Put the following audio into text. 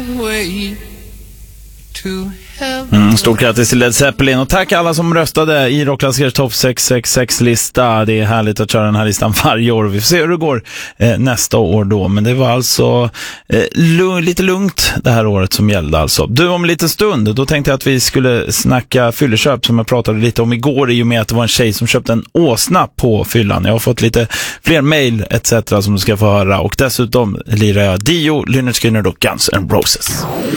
highway to Stort grattis till Led Zeppelin och tack alla som röstade i Rockklassikers topp 666-lista. Det är härligt att köra den här listan varje år. Vi får se hur det går nästa år då. Men det var alltså lite lugnt det här året som gällde alltså. Du, om en liten stund, då tänkte jag att vi skulle snacka fylleköp som jag pratade lite om igår i och med att det var en tjej som köpte en åsna på fyllan. Jag har fått lite fler mejl etc. som du ska få höra och dessutom lirar jag Dio, Lynyrd Skynyrd och Guns N' Roses.